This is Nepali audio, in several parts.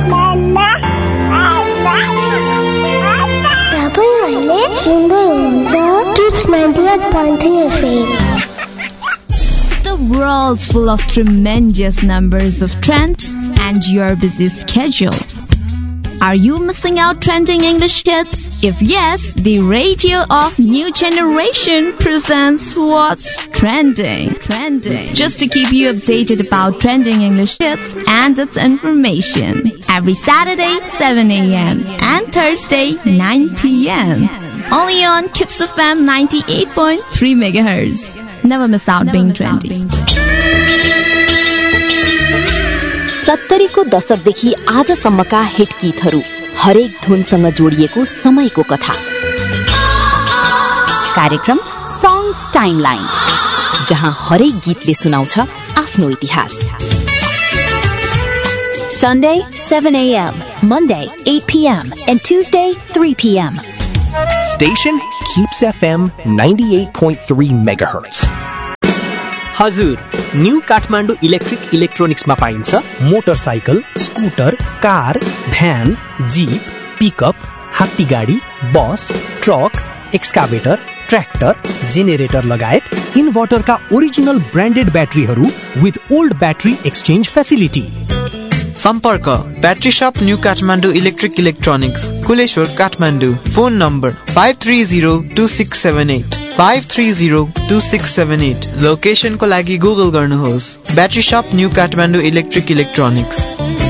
तपाईहरुले सुन्दै हुनुहुन्छ tips 98.3 FM. The world's full of tremendous numbers of trends and your busy schedule. Are you missing out trending English hits? If yes, the radio of New Generation presents What's Trending. Just to keep you updated about trending English hits and its information. Every Saturday 7 a.m. and Thursday 9 p.m. Only on Kips FM 98.3 MHz. Never miss out being trendy. 70 को दशकदेखि आजसम्मका हिट गीतहरू, हरेक धुनसँग जोडिएको समयको कथा. कार्यक्रम सङ्ग्स टाइमलाइन, जहाँ हरेक गीतले सुनाउँछ आफ्नो इतिहास. Sunday 7 a.m., Monday 8 p.m. and Tuesday 3 p.m. Station Keeps FM 98.3 MHz. हजुर, न्यू काठमाडौँ इलेक्ट्रोनिक्समा पाइन्छ motorcycle, scooter, car, van, jeep, pickup, हात्तीगाडी, बस, ट्रक, एक्सकाभेटर, ट्र्याक्टर, जेनेरेटर लगायत इन्भर्टरका original branded ब्याट्रीहरू with old battery exchange facility. सम्पर्क ब्याट्री शप new Kathmandu electronics, Kuleshwar, Kathmandu. Phone number 5302678 5302678. लोकेसनको लागि गुगल गर्नुहोस्. ब्याट्री शप न्यू काठमाडौँ इलेक्ट्रोनिक्स.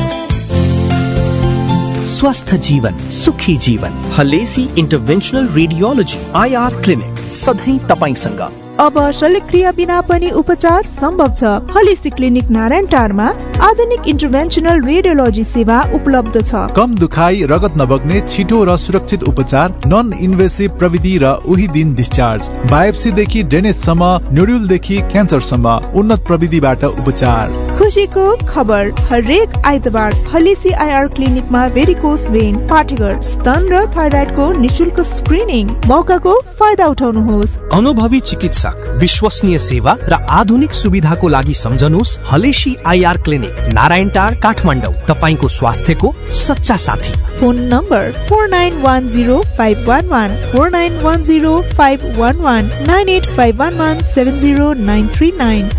स्वस्थ जीवन, सुखी जीवन. हलेसी इन्टरभेन्सनल रेडियोलोजी IR क्लिनिक सधैँ तपाईसँग. अब शल्यक्रिया बिना पनि उपचार सम्भव छ. हलेसी क्लिनिक नारायणटारमा आधुनिक इन्टरभेन्सनल रेडियोलोजी सेवा उपलब्ध छ. कम दुखाइ, रगत नबग्ने, छिटो र सुरक्षित उपचार, नन इन्भेसिभ प्रविधि र उही दिन डिस्चार्ज. बायोप्सी देखि ड्रेनेज सम्म, न्युडल देखि क्यान्सर सम्म उन्नत प्रविधिबाट उपचार. खुशीको खबर, हरेक आइतबार हलेसी IR क्लिनिकमा भेरिकोस भेन, पाठेघर, स्तन र थाइराइडको निशुल्क स्क्रिनिङ. मौकाको फाइदा उठाउनुहोस्. अनुभवी चिकित्सक, विश्वसनीय सेवा र आधुनिक सुविधाको लागि सम्झनुहोस् हलेसी IR क्लिनिक, नारायणटार, काठमाडौँ. तपाईको स्वास्थ्यको सच्चा साथी. Phone number 49105111 49105111 9851170939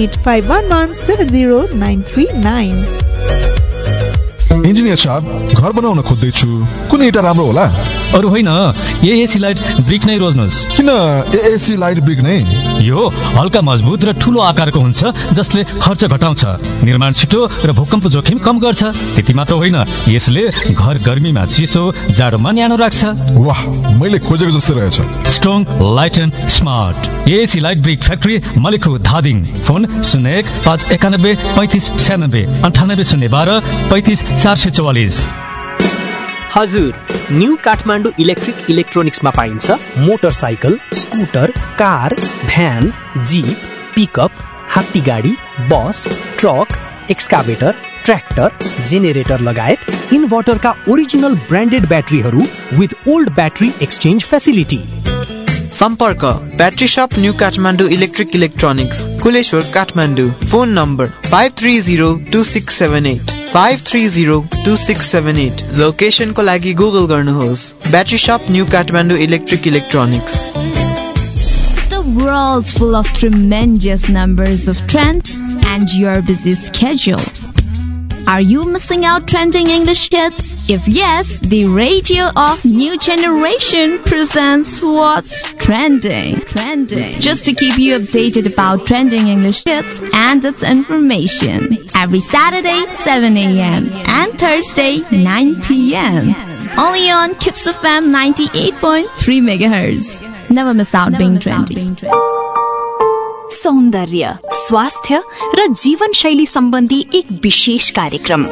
9851170939. इन्जिनियर साहब, घर बनाउन खोज्दैछु, कुन इटा राम्रो होला? अरु होइन, एएसी लाइट ब्रिक नै रोज्नुहोस्. किन एएसी लाइट ब्रिक नै? यो हल्का मजबुत र ठूलो आकारको हुन्छ, जसले खर्च घटाउँछ, निर्माण छिटो र भूकम्प जोखिम कम गर्छ. त्यति मात्र होइन, यसले घर गर्मीमा चिसो, जाडोमा न्यानो राख्छ. वाह, मैले खोजेको जस्तै रहेछ. Strong, light and smart. AAC light brick factory, मलिखु, Dhading. Phone 01 591 35 96 98 012 35 444. हजुर, न्यू काठमाडौँ इलेक्ट्रोनिक्समा पाइन्छ motorcycle, scooter, car, van, jeep, pickup, हात्तीगाडी, बस, ट्रक, एक्सकाभेटर, ट्र्याक्टर, जेनेरेटर लगायत इन्भर्टरका original branded ब्याट्रीहरू with old battery exchange facility. सम्पर्क ब्याट्री शप new Kathmandu electronics, Kuleshwar, Kathmandu. Phone number 5302678 5302678. लोकेसनको लागि गुगल गर्नुहोस्. ब्याट्री शप new Kathmandu electronics. The world's full of tremendous numbers of trends and your busy schedule. Are you missing out trending English hits? If yes, the radio of New Generation presents What's Trending. Just to keep you updated about trending English hits and its information. Every Saturday 7 a.m. and Thursday 9 p.m. Only on Kips FM 98.3 MHz. Never miss out being trendy. सौन्दर्य, स्वास्थ्य र जीवनशैली सम्बन्धी एक विशेष कार्यक्रम.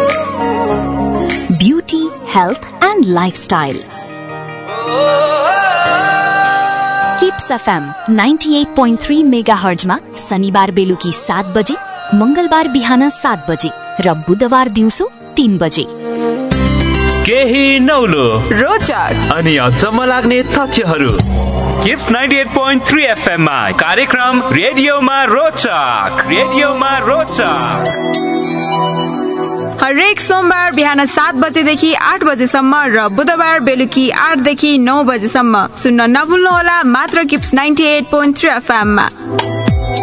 Beauty, health and lifestyle. Kips FM 98.3 मेगाहर्जमा शनिबार बेलुकी 7 बजे, मंगलबार बिहान 7 बजे र बुधबार दिउँसो 3 बजे. केही नौलो, रोचक अनि अचम्म लाग्ने तथ्यहरू. किप्स 98.3 FM मा कार्यक्रम रेडियोमा रोचक. हरेक सोमबार बिहान 7 बजेदेखि 8 बजेसम्म र बुधबार बेलुकी 8 देखि 9 बजेसम्म सुन्न नभुल्नुहोला मात्र किप्स 98.3 FM मा।